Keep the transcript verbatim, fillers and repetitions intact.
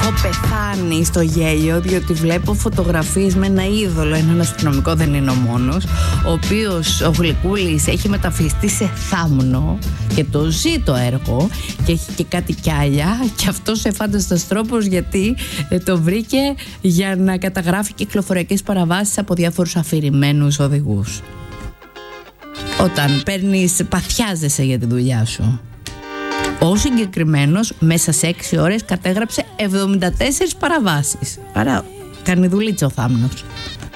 Έχω πεθάνει στο γέλιο, διότι βλέπω φωτογραφίες με ένα είδωλο, έναν αστυνομικό, δεν είναι ο μόνος, ο οποίος ο Γλυκούλης έχει μεταφιστεί σε θάμνο και το ζει το έργο και έχει και κάτι κιάλια, και αυτός εφάνταστος τρόπος γιατί το βρήκε για να καταγράφει κυκλοφοριακές παραβάσεις από διάφορους αφηρημένους οδηγούς. Όταν παίρνεις, παθιάζεσαι για τη δουλειά σου. Ο συγκεκριμένος μέσα σε έξι ώρες κατέγραψε εβδομήντα τέσσερις παραβάσεις. Άρα κάνει δουλίτσα ο θάμνος.